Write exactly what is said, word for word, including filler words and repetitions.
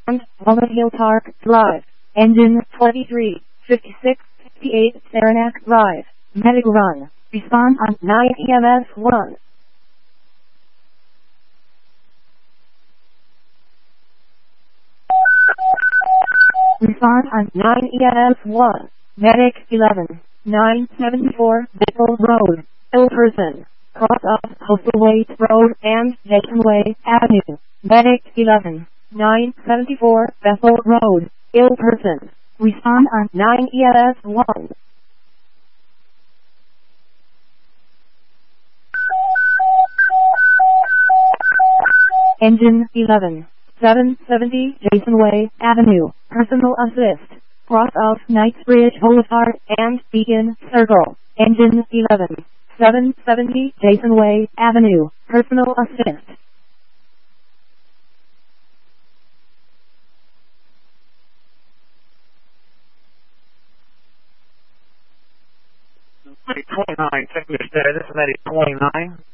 and Walnut Hill Park Drive. Engine twenty-three fifty-six fifty-eight Saranac Drive. Medic run. Respond on nine E M S one. Respond on nine E M S one. Medic eleven. nine seventy-four Bethel Road. Ill person. Cross off Coastal Way Road and Jason Way Avenue. Medic eleven. nine seventy-four Bethel Road. Ill person. Respond on nine E M S one. Engine eleven. seven seventy Jason Way Avenue. Personal assist. Cross off Knightsbridge Boulevard and Beacon Circle. Engine eleven. seven seventy Jason Way Avenue. Personal assist. twenty-nine, check your status, ready twenty-nine.